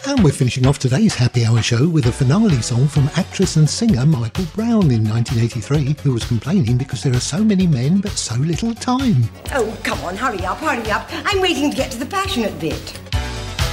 And we're finishing off today's Happy Hour show with a finale song from actress and singer Michael Brown in 1983, who was complaining because there are so many men but so little time. Oh, come on, hurry up, hurry up. I'm waiting to get to the passionate bit.